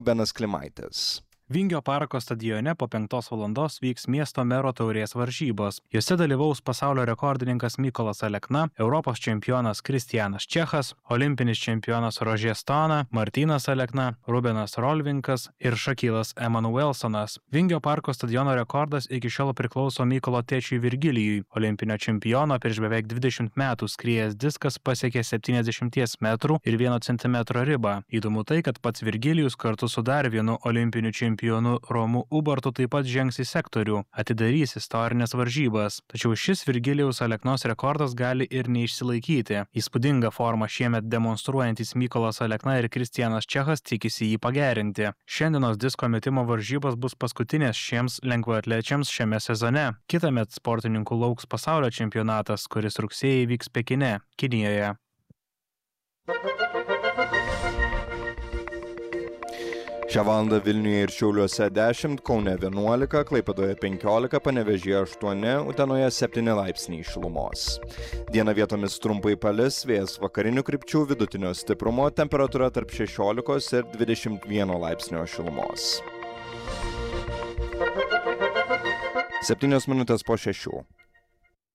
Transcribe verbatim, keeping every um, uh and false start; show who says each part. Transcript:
Speaker 1: Benas Klimaitis.
Speaker 2: Vingio parko stadione po penktos valandos vyks miesto mero taurės varžybos. Jose dalyvaus pasaulio rekordininkas Mykolas Alekna, Europos čempionas Kristianas Čechas, olimpinis čempionas Rožė Stona, Martynas Alekna, Rubenas Rolvinkas ir Šakylas Emanuelsonas. Vingio parko stadiono rekordas iki šiol priklauso Mykolo tėčiui Virgilijui. Olimpinio čempiono prieš beveik dvidešimt metų skriejęs diskas pasiekė septyniasdešimt metrų ir vieno centimetro ribą. Įdomu tai, kad pats Virgilijus kartu su dar vienu olimpiniu čempionu Čempionu Romu Ubartu taip pat žengs į sektorių, atidarys istorinės varžybas. Tačiau šis Virgilijaus Aleknos rekordas gali ir neišsilaikyti. Įspūdingą formą šiemet demonstruojantis Mykolas Alekna ir Kristianas Čechas tikisi jį pagerinti. Šiandienos disko metimo varžybos bus paskutinės šiems lengvaatlečiams šiame sezone. Kitąmet sportininkų lauks pasaulio čempionatas, kuris rugsėjį vyks Pekine, Kinijoje.
Speaker 1: Šią valandą Vilniuje ir Šiauliuose dešimt, Kaune vienuolika, Klaipėdoje penkiolika, Panevėžyje aštuoni, Utenoje septyni laipsniai šilumos. Dieną vietomis trumpai palis, vėjas vakarinių krypčių, vidutinio stiprumo, temperatūra tarp šešiolikos ir dvidešimt vieno laipsnio šilumos. Septynios minutės po šešių.